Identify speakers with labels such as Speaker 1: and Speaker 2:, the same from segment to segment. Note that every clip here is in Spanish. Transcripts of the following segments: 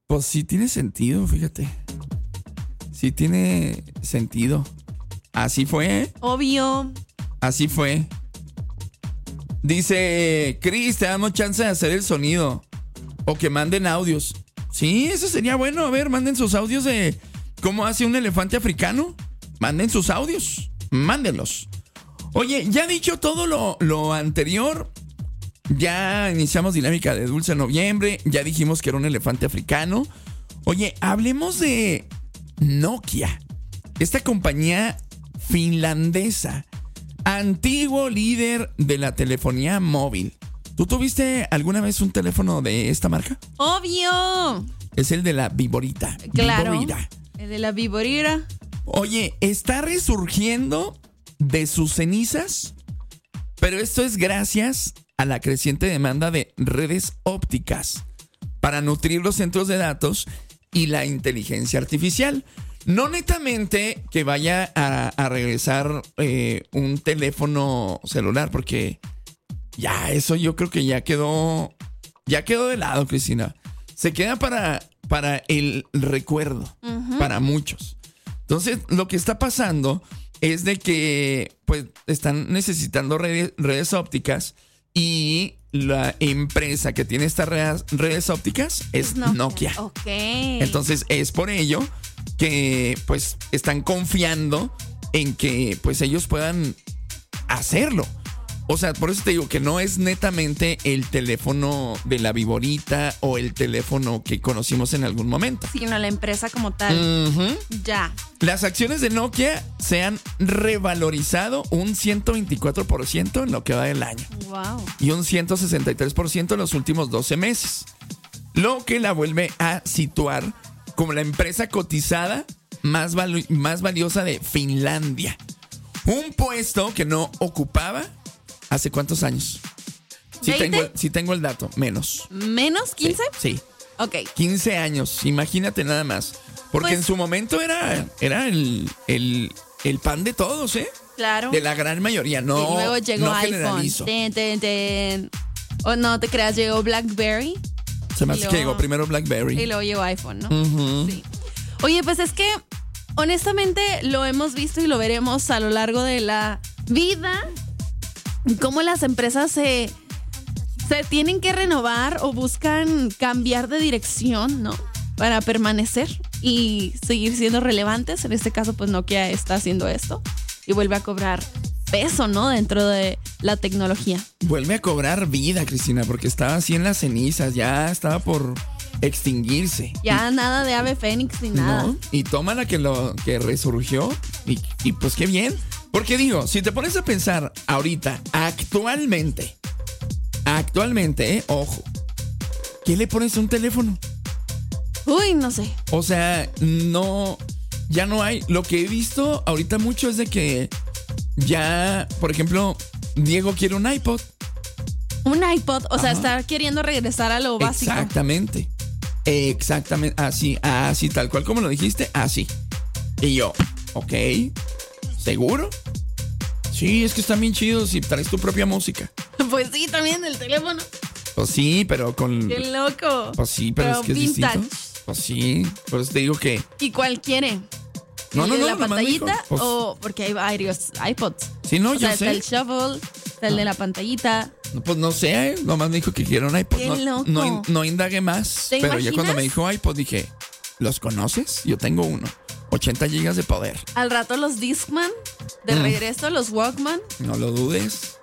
Speaker 1: Pues sí tiene sentido, fíjate. Sí tiene sentido. Así fue, ¿eh?
Speaker 2: Obvio.
Speaker 1: Así fue. Dice, Chris, te damos chance de hacer el sonido. O que manden audios. Sí, eso sería bueno. A ver, manden sus audios de cómo hace un elefante africano. Manden sus audios. Mándenlos. Oye, ya dicho todo lo anterior, ya iniciamos dinámica de Dulce Noviembre. Ya dijimos que era un elefante africano. Oye, hablemos de Nokia. Esta compañía finlandesa, antiguo líder de la telefonía móvil. ¿Tú tuviste alguna vez un teléfono de esta marca?
Speaker 2: Obvio.
Speaker 1: Es el de la Viborita.
Speaker 2: Claro.
Speaker 1: Viborita.
Speaker 2: El de la Viborita.
Speaker 1: Oye, está resurgiendo de sus cenizas, pero esto es gracias a la creciente demanda de redes ópticas para nutrir los centros de datos y la inteligencia artificial. No netamente que vaya a regresar un teléfono celular, porque ya eso yo creo que ya quedó de lado, Cristina. Se queda para el recuerdo, para muchos. Entonces, lo que está pasando es de que pues están necesitando redes ópticas y la empresa que tiene estas redes ópticas es Nokia.
Speaker 2: Ok.
Speaker 1: Entonces, es por ello que pues están confiando en que pues ellos puedan hacerlo. O sea, por eso te digo que no es netamente el teléfono de la Viborita o el teléfono que conocimos en algún momento,
Speaker 2: sino la empresa como tal. Ya.
Speaker 1: Las acciones de Nokia se han revalorizado un 124% en lo que va del año.
Speaker 2: Wow.
Speaker 1: Y un 163% en los últimos 12 meses. Lo que la vuelve a situar como la empresa cotizada más valiosa de Finlandia. Un puesto que no ocupaba ¿hace cuántos años? Sí tengo el dato, menos.
Speaker 2: ¿Menos 15?
Speaker 1: Sí.
Speaker 2: Ok.
Speaker 1: 15 años, imagínate nada más. Porque pues, en su momento era el pan de todos, ¿eh?
Speaker 2: Claro.
Speaker 1: De la gran mayoría, no.
Speaker 2: Y luego llegó iPhone. O no te creas, llegó BlackBerry.
Speaker 1: Se me hace que llegó primero BlackBerry.
Speaker 2: Y luego llegó iPhone, ¿no? Sí. Oye, pues es que honestamente lo hemos visto y lo veremos a lo largo de la vida. Cómo las empresas se tienen que renovar o buscan cambiar de dirección, ¿no? Para permanecer y seguir siendo relevantes. En este caso, pues Nokia está haciendo esto y vuelve a cobrar peso, ¿no? Dentro de la tecnología. Vuelve a cobrar vida, Cristina, porque estaba así en las cenizas, ya estaba por extinguirse. Ya nada de ave fénix ni nada. No, y toma la que resurgió y pues qué bien. Porque digo, si te pones a pensar ahorita, actualmente, ojo, ¿qué le pones a un teléfono? Uy, no sé. O sea, no, ya no hay. Lo que he visto ahorita mucho es de que ya, por ejemplo, Diego quiere un iPod. Un iPod, o sea, está queriendo regresar a lo básico. Exactamente, así, tal cual como lo dijiste, así. Y yo, ok, ¿seguro? Sí, es que están bien chidos si traes tu propia música. Pues sí, también el teléfono. Pues sí, pero con... ¡Qué loco! Pues sí, pero es que vintage. Es distinto. Pues sí, por eso te digo que... ¿Y cuál quiere? No, ¿la pantallita? Pues, o porque hay varios iPods. Sí, no, yo sé. Está el Shuffle, está el de la pantallita. No, pues no sé, nomás me dijo que quiere un iPod. ¡Qué loco! No indagué más. ¿Te imaginas? Ya cuando me dijo iPod dije, ¿los conoces? Yo tengo uno. 80 gigas de poder. Al rato los Discman, de regreso los Walkman. No lo dudes.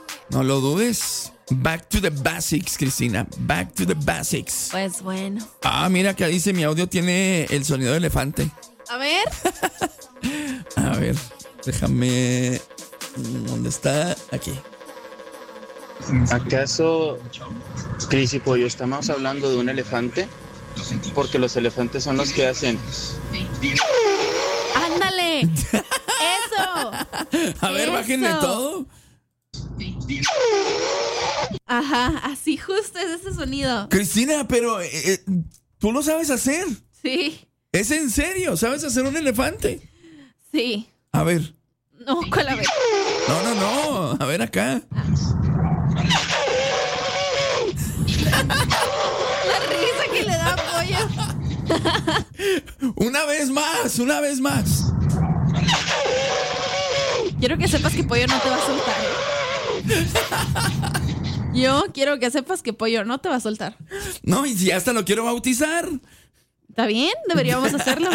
Speaker 2: Back to the basics, Cristina. Back to the basics. Pues bueno. Ah, mira, acá dice mi audio tiene el sonido de elefante. A ver. A ver, déjame. ¿Dónde está? Aquí.
Speaker 3: ¿Acaso, Cris y Pollo, estamos hablando de un elefante? Porque los elefantes son los que hacen. ¡Ándale! ¡Eso!
Speaker 1: A ver, bájenle todo.
Speaker 2: Ajá, así justo es ese sonido.
Speaker 1: Cristina, pero ¿tú lo sabes hacer?
Speaker 2: Sí.
Speaker 1: ¿Es en serio? ¿Sabes hacer un elefante?
Speaker 2: Sí.
Speaker 1: A ver.
Speaker 2: No, ¿cuál a ver?
Speaker 1: No. A ver acá.
Speaker 2: La risa que le da Pollo.
Speaker 1: Una vez más.
Speaker 2: Quiero que sepas que Pollo no te va a soltar, Yo quiero que sepas que Pollo no te va a soltar.
Speaker 1: No, y si hasta lo quiero bautizar.
Speaker 2: ¿Está bien? Deberíamos hacerlo.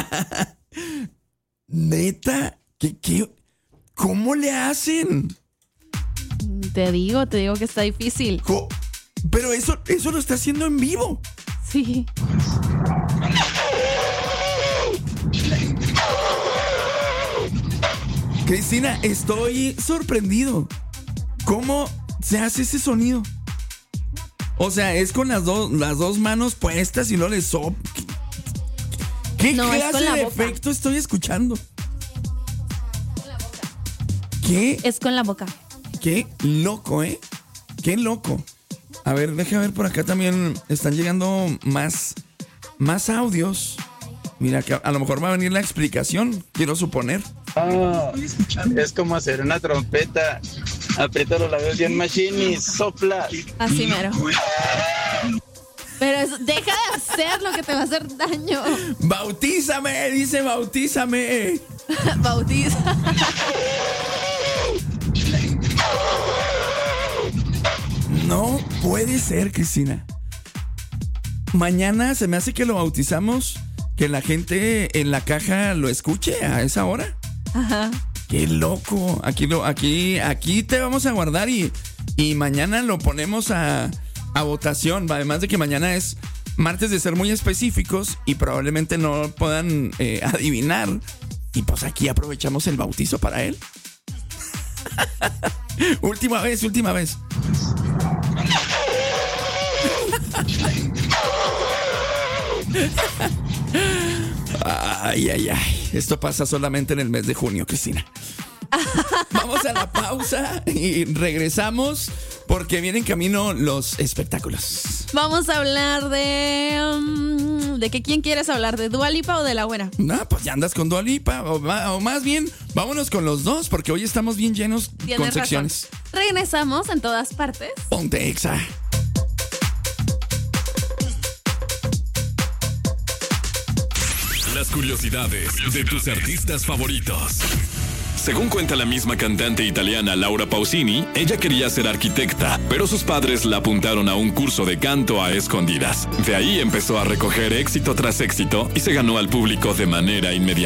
Speaker 1: Neta, ¿cómo le hacen?
Speaker 2: Te digo que está difícil.
Speaker 1: Pero eso lo está haciendo en vivo.
Speaker 2: Sí.
Speaker 1: Cristina, estoy sorprendido. ¿Cómo se hace ese sonido? O sea, es con las dos manos puestas y no le sopla. ¿Qué clase de efecto estoy escuchando? ¿Qué?
Speaker 2: Es con la boca.
Speaker 1: Qué loco, ¿eh? Qué loco. A ver, déjame ver por acá también. Están llegando más audios. Mira, que a lo mejor va a venir la explicación, quiero suponer.
Speaker 3: Es como hacer una trompeta. Aprieta los labios bien machine y sopla.
Speaker 2: Así mero. Pero deja de hacer lo que te va a hacer daño.
Speaker 1: Bautízame, dice bautízame.
Speaker 2: Bautiza.
Speaker 1: No puede ser, Cristina. Mañana se me hace que lo bautizamos, que la gente en la caja lo escuche a esa hora.
Speaker 2: Ajá.
Speaker 1: Qué loco. Aquí te vamos a guardar y mañana lo ponemos a votación. Además de que mañana es martes de ser muy específicos y probablemente no puedan adivinar. Y pues aquí aprovechamos el bautizo para él. Última vez. Ay. Esto pasa solamente en el mes de junio, Cristina. Vamos a la pausa y regresamos porque vienen en camino los espectáculos.
Speaker 2: Vamos a hablar ¿de qué? ¿Quién quieres hablar? ¿De Dua Lipa o de la güera?
Speaker 1: No, pues ya andas con Dua Lipa o más bien, vámonos con los dos porque hoy estamos bien llenos con secciones.
Speaker 2: Regresamos en todas partes.
Speaker 1: Ponte Exa.
Speaker 4: Las curiosidades de tus artistas favoritos. Según cuenta la misma cantante italiana Laura Pausini, ella quería ser arquitecta, pero sus padres la apuntaron a un curso de canto a escondidas. De ahí empezó a recoger éxito tras éxito y se ganó al público de manera inmediata.